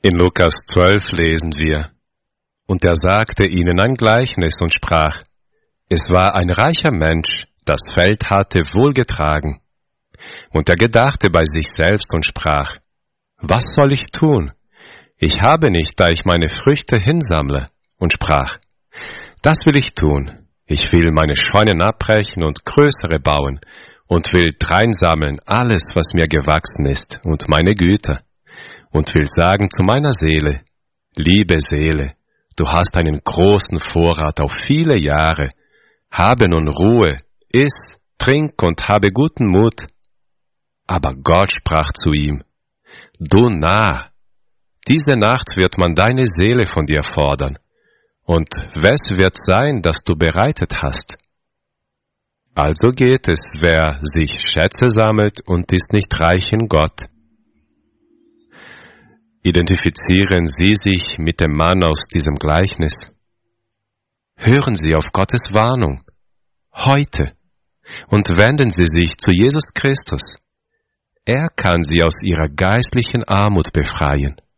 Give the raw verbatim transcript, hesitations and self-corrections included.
In Lukas zwölf lesen wir: Und er sagte ihnen ein Gleichnis und sprach: Es war ein reicher Mensch, das Feld hatte wohlgetragen. Und er gedachte bei sich selbst und sprach: Was soll ich tun? Ich habe nicht, da ich meine Früchte hinsammle. Und sprach: Das will ich tun. Ich will meine Scheunen abbrechen und größere bauen und will dreinsammeln alles, was mir gewachsen ist, und meine Güter. Und will sagen zu meiner Seele: Liebe Seele, du hast einen großen Vorrat auf viele Jahre. Habe nun Ruhe, iss, trink und habe guten Mut. Aber Gott sprach zu ihm: Du Narr, diese Nacht wird man deine Seele von dir fordern. Und wes wird sein, das du bereitet hast? Also geht es, wer sich Schätze sammelt und ist nicht reich in Gott. Identifizieren Sie sich mit dem Mann aus diesem Gleichnis. Hören Sie auf Gottes Warnung, heute, und wenden Sie sich zu Jesus Christus. Er kann Sie aus Ihrer geistlichen Armut befreien.